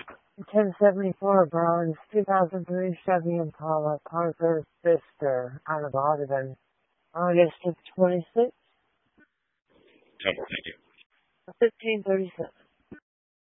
1074 Bronze, 2003 Chevy Impala, Parker Pfister, out of Audubon, August of 26, Thank you. 1537.